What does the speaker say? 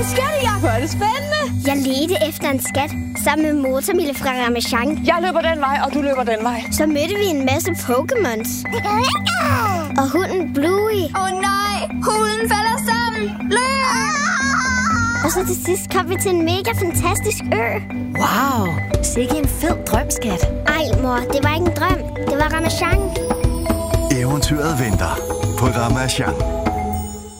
En skattejagt. Hvor er det spændende. Jeg ledte efter en skat sammen med Motormille fra Ramasjang. Jeg løber den vej, og du løber den vej. Så mødte vi en masse Pokémons. Og hunden Bluey. Nej, hunden falder sammen. Løb! Og så til sidst kom vi til en mega fantastisk ø. Wow, sikke en fed drømskat. Ej, mor, det var ikke en drøm. Det var Ramasjang. Eventyret venter på Ramasjang.